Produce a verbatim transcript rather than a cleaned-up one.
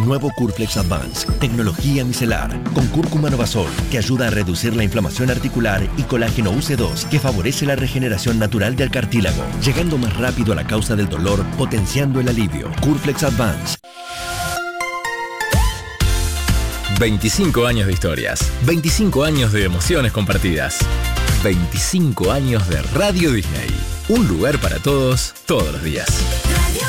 Nuevo Curflex Advance, tecnología micelar, con cúrcuma Novasol, que ayuda a reducir la inflamación articular, y colágeno U C dos, que favorece la regeneración natural del cartílago, llegando más rápido a la causa del dolor, potenciando el alivio. Curflex Advance. veinticinco años de historias, veinticinco años de emociones compartidas, veinticinco años de Radio Disney. Un lugar para todos, todos los días.